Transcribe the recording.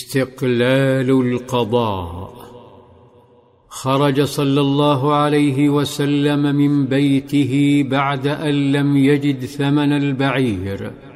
استقلال القضاء. خرج صلى الله عليه وسلم من بيته بعد أن لم يجد ثمن البعير،